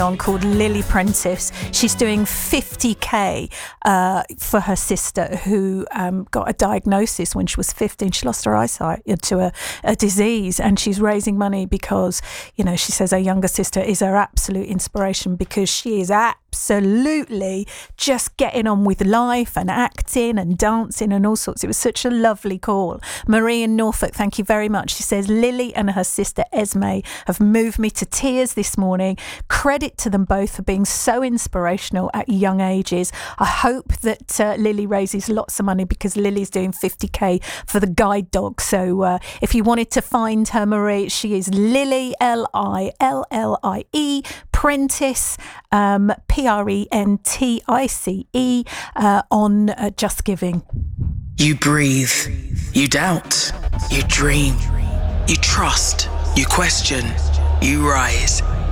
on called Lily Prentice. She's doing 50k for her sister who got a diagnosis when she was 15. She lost her eyesight to a disease, and she's raising money because, you know, she says her younger sister is her absolute inspiration because she is absolutely just getting on with life and acting and dancing and all sorts. It was such a lovely call. Marie in Norfolk, thank you very much. She says Lily and her sister Esme have moved me to tears this morning. Credit to them both for being so inspirational at young ages. I hope that Lily raises lots of money because Lily's doing 50k for the guide dog. So if you wanted to find her, Marie, she is Lily, Lillie, Prentice, Prentice, on Just Giving. You breathe, you doubt, you dream, you trust, you question, you rise.